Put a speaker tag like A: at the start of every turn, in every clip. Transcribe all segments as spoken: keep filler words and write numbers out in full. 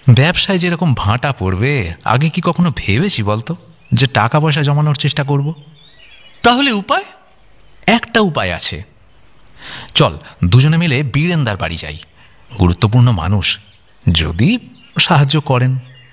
A: ব্যবসায় যেরকম ভাঁটা পড়বে আগে কি কখনো ভেবেছি বলতো, যে টাকা পয়সা জমানোর চেষ্টা করব?
B: তাহলে উপায়?
A: একটা উপায় আছে। চল দুজনে মিলে বীরেন্দার বাড়ি যাই, গুরুত্বপূর্ণ মানুষ, যদি সাহায্য করেন।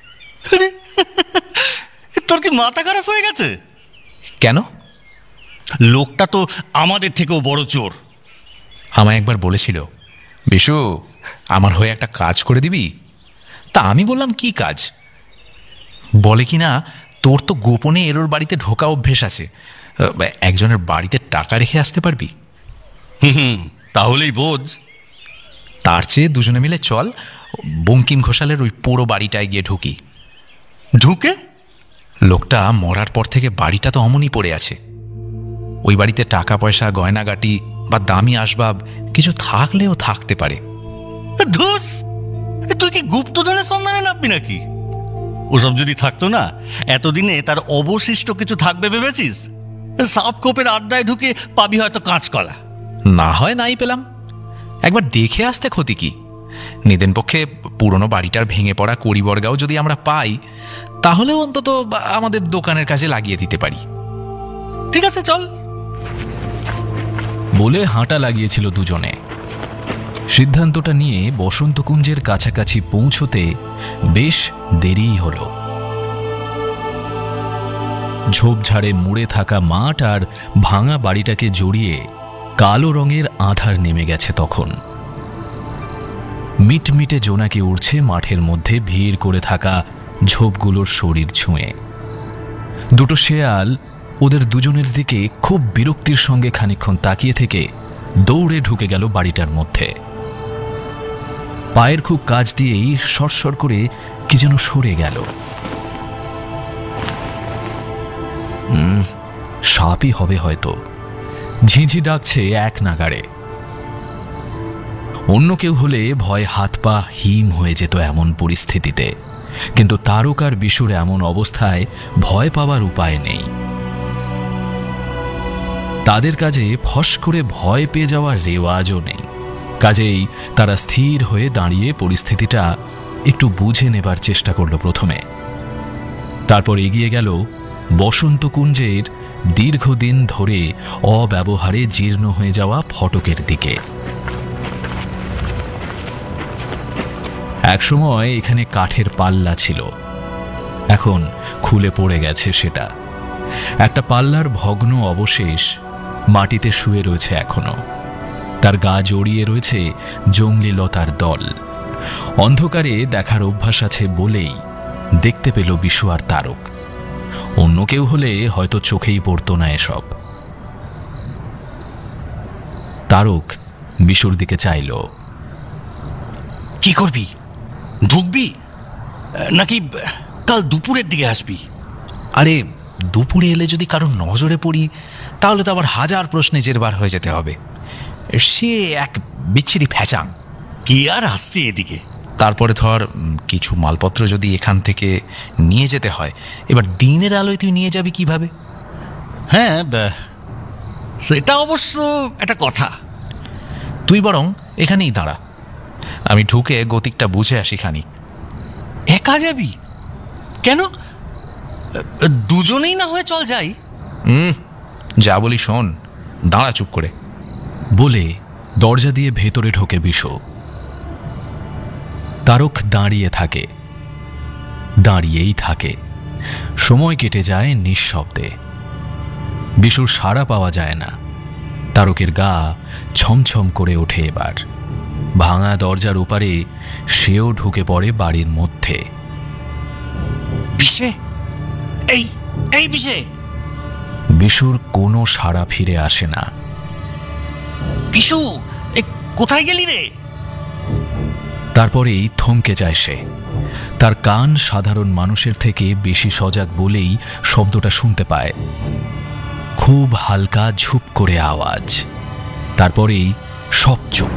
B: তোর কি মাথা খারাপ হয়ে গেছে?
A: কেন?
B: লোকটা তো আমাদের থেকেও বড় চোর।
A: আমায় একবার বলেছিল, বিশু আমার হয়ে একটা কাজ করে দিবি। তা আমি বললাম, কি কাজ? বলে কি না, তোর তো গোপনে এরোর বাড়িতে ঢোকা অভ্যেস আছে, একজনের বাড়িতে টাকা রেখে আসতে পারবি।
B: হুম, তাহলেই বোঝ।
A: তার চেয়ে দুজনে মিলে চল বঙ্কিম ঘোষালের ওই পুরো বাড়িটায় গিয়ে ঢুকি।
B: ঢুকে?
A: লোকটা মরার পর থেকে বাড়িটা তো অমনই পড়ে আছে। ওই বাড়িতে টাকা পয়সা, গয়নাগাটি বা দামি আসবাব কিছু থাকলেও থাকতে পারে।
B: ধুস, তুই কি গুপ্তধনের সন্ধানে নামবি নাকি? ওসব যদি থাকতো না, এতদিনে তার অবশিষ্ট কিছু থাকবে ভেবেছিস? সাপ কোপের আড্ডায় ঢুকে পাবি হয়তো কাঁচকলা।
A: না হয় নাই পেলাম, একবার দেখে আসতে ক্ষতি কি? নিদেন পক্ষে পুরনো বাড়িটার ভেঙে পড়া কড়িবর্গাও যদি আমরা পাই, তাহলেও অন্তত আমাদের দোকানের কাজে লাগিয়ে দিতে পারি।
B: ঠিক আছে, চল।
C: বলে হাঁটা লাগিয়েছিল দুজনে। সিদ্ধান্তটা নিয়ে বসন্তকুঞ্জের কাছাকাছি পৌঁছতে বেশ দেরিই হল। ঝোপঝাড়ে মুড়ে থাকা মাঠ আর ভাঙা বাড়িটাকে জড়িয়ে কালো রঙের আঁধার নেমে গেছে তখন। মিটমিটে জোনাকি উড়ছে মাঠের মধ্যে ভিড় করে থাকা ঝোপগুলোর শরীর ছুঁয়ে। দুটো শেয়াল ওদের দুজনের দিকে খুব বিরক্তির সঙ্গে খানিকক্ষণ তাকিয়ে থেকে দৌড়ে ঢুকে গেল বাড়িটার মধ্যে। পায়ের খুব কাছ দিয়েই সরসর করে কি যেন সরে গেল। হুম, সাপই হবে হয়তো। ঝিঝি ডাকছে এক নাগাড়ে। অন্য কেউ হলে ভয় হাত পা হিম হয়ে যেত এমন পরিস্থিতিতে, কিন্তু তারকার বিশুর এমন অবস্থায় ভয় পাওয়ার উপায় নেই। তাদের কাজে ফস করে ভয় পেয়ে যাওয়ার রেওয়াজও নেই। কাজেই তারা স্থির হয়ে দাঁড়িয়ে পরিস্থিতিটা একটু বুঝে নেবার চেষ্টা করল প্রথমে। তারপর এগিয়ে গেল বসন্তকুঞ্জের দীর্ঘদিন ধরে অব্যবহারে জীর্ণ হয়ে যাওয়া ফটকের দিকে। একসময় এখানে কাঠের পাল্লা ছিল, এখন খুলে পড়ে গেছে সেটা। একটা পাল্লার ভগ্ন অবশেষ মাটিতে শুয়ে রয়েছে এখনো। তার গা জড়িয়ে রয়েছে জংলি লতার দল। অন্ধকারে দেখার অভ্যাস আছে বলেই দেখতে পেল বিশু আর তারক। অন্য কেউ হলে হয়তো চোখেই পড়তো না এসব। তারক বিশুর দিকে চাইল।
B: কি করবি? ঢুকবি নাকি কাল দুপুরের দিকে আসবি?
A: আরে দুপুরে এলে যদি কারোর নজরে পড়ি, তাহলে তো আবার হাজার প্রশ্নে জেরবার হয়ে যেতে হবে। সে এক বিচ্ছিরি ফ্যাচাং।
B: কি আর আসছে এদিকে?
A: তারপরে ধর কিছু মালপত্র যদি এখান থেকে নিয়ে যেতে হয়, এবার দিনের আলোয় তুই নিয়ে যাবি কিভাবে?
B: হ্যাঁ, সেটা অবশ্য একটা কথা।
A: তুই বরং এখানেই দাঁড়া, আমি ঢুকে গতিকটা বুঝে আসি খানি।
B: একা যাবি কেন? দুজনেই না হয় চল যাই।
A: হুম, যা বলি শোন, দাঁড়া চুপ করে।
C: বলে দরজা দিয়ে ভেতরে ঢোকে বিশু। তারক দাঁড়িয়ে থাকে, দাঁড়িয়েই থাকে। সময় কেটে যায় নিঃশব্দে। বিশুর সাড়া পাওয়া যায় না। তারকের গা ছমছম করে ওঠে এবার। ভাঙা দরজার ওপারে সেও ঢুকে পড়ে বাড়ির মধ্যে।
B: বিশে, এই এই বিশে।
C: বিশুর কোনো সাড়া ফিরে আসে না।
B: বিশু, কোথায় গেলি রে?
C: তারপরেই থমকে যায় সে। তার কান সাধারণ মানুষের থেকে বেশি সজাগ বলেই শব্দটা শুনতে পায়। খুব হালকা ঝুপ করে আওয়াজ, তারপরেই সব চুপ।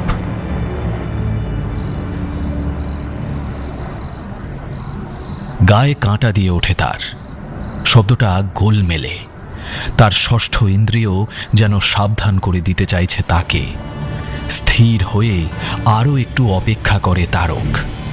C: গায়ে কাঁটা দিয়ে ওঠে তার। শব্দটা গোলমেলে। তার ষষ্ঠ ইন্দ্রিয় যেন সাবধান করে দিতে চাইছে তাকে। স্থির হয়ে আরো একটু অপেক্ষা করে তারক।